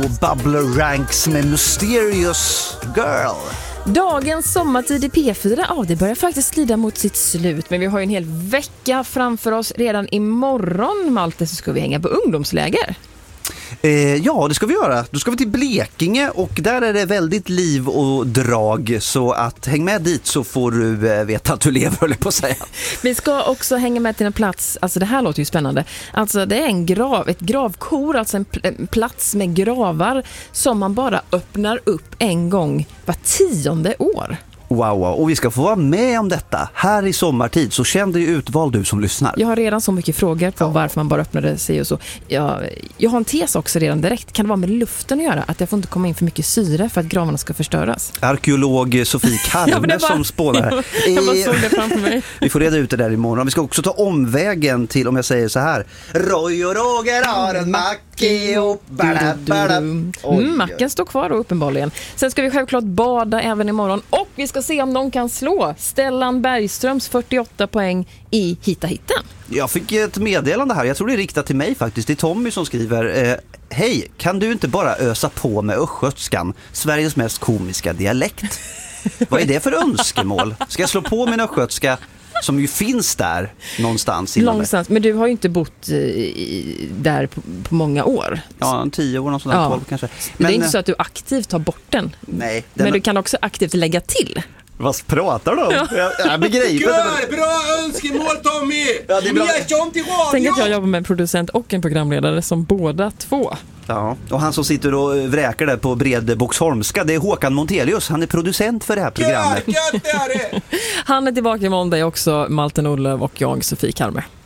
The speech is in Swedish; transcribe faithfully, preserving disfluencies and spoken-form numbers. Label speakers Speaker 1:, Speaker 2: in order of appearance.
Speaker 1: Bubbler Ranks med Mysterious Girl.
Speaker 2: Dagens sommartid i P fyra, ja, det börjar faktiskt lida mot sitt slut. Men vi har ju en hel vecka framför oss. Redan imorgon, Malte, så ska vi hänga på ungdomsläger.
Speaker 1: Eh, ja, det ska vi göra. Då ska vi till Blekinge och där är det väldigt liv och drag. Så att häng med dit så får du eh, veta att du lever, höll jag på att säga.
Speaker 2: Vi ska också hänga med till en plats, alltså det här låter ju spännande. Alltså det är en grav, ett gravkor, alltså en, pl- en plats med gravar som man bara öppnar upp en gång var tionde år.
Speaker 1: Wow, wow, och vi ska få vara med om detta här i sommartid, så känn dig utvald du som lyssnar.
Speaker 2: Jag har redan så mycket frågor på
Speaker 1: ja.
Speaker 2: varför man bara öppnade sig och så. Jag, jag har en tes också redan direkt. Kan det vara med luften att göra? Att jag får inte komma in för mycket syre för att gravarna ska förstöras?
Speaker 1: Arkeolog Sofie Karme ja, som spånar.
Speaker 2: Jag, jag bara såg det framför mig.
Speaker 1: Vi får reda ut det där imorgon. Vi ska också ta omvägen till, om jag säger så här, Roy och Roger har en macke och bada, bada.
Speaker 2: Mm, macken står kvar och uppenbarligen. Sen ska vi självklart bada även imorgon och vi ska se om någon kan slå Stellan Bergströms fyrtioåtta poäng i Hitta Hitten.
Speaker 1: Jag fick ett meddelande här, jag tror det är riktat till mig faktiskt. Det är Tommy som skriver eh, hej, kan du inte bara ösa på med östgötskan, Sveriges mest komiska dialekt? Vad är det för önskemål? Ska jag slå på min östgötska som ju finns där någonstans?
Speaker 2: Någonstans, men du har ju inte bott i, där på, på många år.
Speaker 1: Ja, en tio år, någon sån där,
Speaker 2: ja.
Speaker 1: tolv kanske.
Speaker 2: Men det är inte så att du aktivt tar bort den.
Speaker 1: Nej. Den...
Speaker 2: Men du kan också aktivt lägga till.
Speaker 1: Vad pratar du om? Ja. Jag, jag begriper inte.
Speaker 3: Gör, bra önskemål, Tommy! Ja, det är bra.
Speaker 2: Tänk att jag jobbar med en producent och en programledare som båda två.
Speaker 1: Ja, och han som sitter och vräker där på Bredboxholmska, det är Håkan Montelius. Han är producent för det här programmet.
Speaker 3: Gör, gör, det är det.
Speaker 2: Han är tillbaka imorgon, det är också Malte Nordlöf och jag, Sofie Karme.